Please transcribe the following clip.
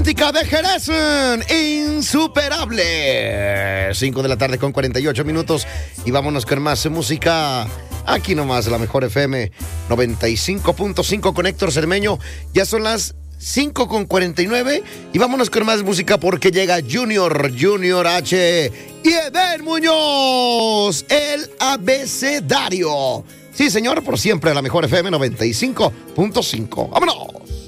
romántica de Jerez, insuperable. 5 de la tarde con 48 minutos y vámonos con más música. Aquí nomás, la mejor FM 95.5 con Héctor Cermeño. Ya son las 5 con 49 y vámonos con más música porque llega Junior H y Eden Muñoz, el abecedario. Sí, señor, por siempre la mejor FM 95.5. ¡Vámonos!